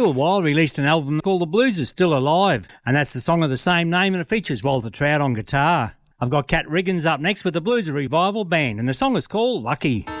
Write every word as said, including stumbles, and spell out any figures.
little while released an album called The Blues Is Still Alive, and that's the song of the same name, and it features Walter Trout on guitar. I've got Cat Riggins up next with the Blues Revival Band, and the song is called Lucky.